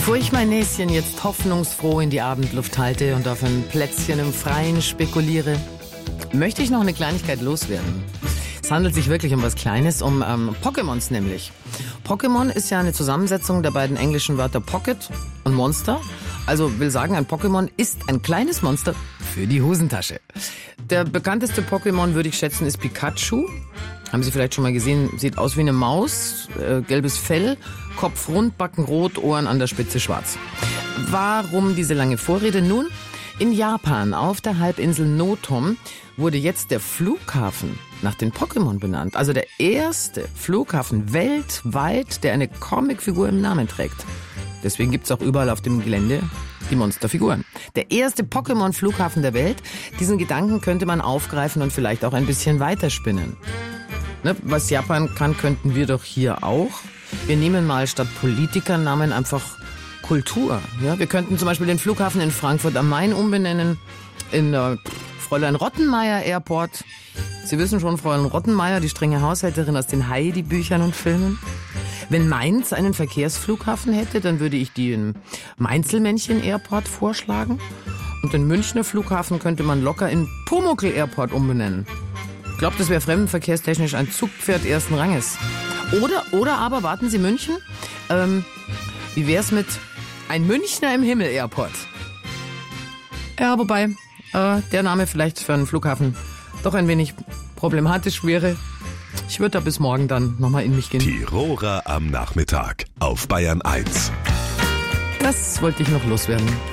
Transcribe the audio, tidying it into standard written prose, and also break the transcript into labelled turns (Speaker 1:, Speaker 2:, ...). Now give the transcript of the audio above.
Speaker 1: Bevor ich mein Näschen jetzt hoffnungsfroh in die Abendluft halte und auf ein Plätzchen im Freien spekuliere, möchte ich noch eine Kleinigkeit loswerden. Es handelt sich wirklich um was Kleines, um Pokémons nämlich. Pokémon ist ja eine Zusammensetzung der beiden englischen Wörter Pocket und Monster. Also will sagen, ein Pokémon ist ein kleines Monster für die Hosentasche. Der bekannteste Pokémon, würde ich schätzen, ist Pikachu. Haben Sie vielleicht schon mal gesehen, sieht aus wie eine Maus, gelbes Fell, Kopf rund, Backen rot, Ohren an der Spitze schwarz. Warum diese lange Vorrede? Nun, in Japan, auf der Halbinsel Notom, wurde jetzt der Flughafen nach den Pokémon benannt. Also der erste Flughafen weltweit, der eine Comicfigur im Namen trägt. Deswegen gibt's auch überall auf dem Gelände die Monsterfiguren. Der erste Pokémon-Flughafen der Welt. Diesen Gedanken könnte man aufgreifen und vielleicht auch ein bisschen weiterspinnen. Ne, was Japan kann, könnten wir doch hier auch. Wir nehmen mal statt Politikernamen einfach Kultur. Ja, wir könnten zum Beispiel den Flughafen in Frankfurt am Main umbenennen in Fräulein Rottenmeier Airport. Sie wissen schon, Fräulein Rottenmeier, die strenge Haushälterin aus den Heidi-Büchern und Filmen. Wenn Mainz einen Verkehrsflughafen hätte, dann würde ich den Mainzelmännchen Airport vorschlagen. Und den Münchner Flughafen könnte man locker in Pumuckl Airport umbenennen. Ich glaube, das wäre fremdenverkehrstechnisch ein Zugpferd ersten Ranges. Oder aber, warten Sie, München? Wie wär's mit ein Münchner im Himmel Airport? Ja, wobei der Name vielleicht für einen Flughafen doch ein wenig problematisch wäre. Ich würde da bis morgen dann nochmal in mich gehen.
Speaker 2: Tiroler am Nachmittag auf Bayern 1.
Speaker 1: Das wollte ich noch loswerden.